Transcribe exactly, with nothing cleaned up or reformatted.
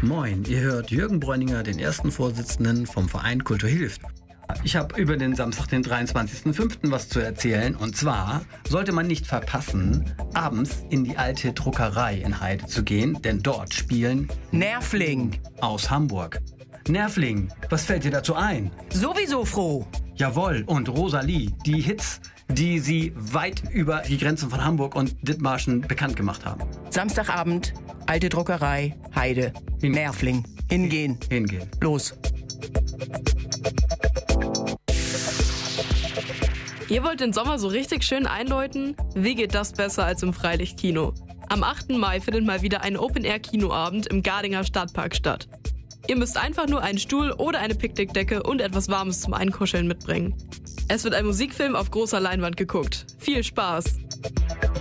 Moin, ihr hört Jürgen Bräuninger, den ersten Vorsitzenden vom Verein Kultur hilft. Ich habe über den Samstag, den dreiundzwanzigsten fünften was zu erzählen. Und zwar sollte man nicht verpassen, abends in die alte Druckerei in Heide zu gehen, denn dort spielen Nervling aus Hamburg. Nervling, was fällt dir dazu ein? sowieso froh. Jawohl, und Rosalie, die Hits, die sie weit über die Grenzen von Hamburg und Dithmarschen bekannt gemacht haben. Samstagabend, alte Druckerei, Heide, Hin- Nervling. Hingehen. Hingehen. Los. Ihr wollt den Sommer so richtig schön einläuten? Wie geht das besser als im Freilichtkino? Am achten Mai findet mal wieder ein Open-Air-Kinoabend im Gardinger Stadtpark statt. Ihr müsst einfach nur einen Stuhl oder eine Picknickdecke und etwas Warmes zum Einkuscheln mitbringen. Es wird ein Musikfilm auf großer Leinwand geguckt. Viel Spaß!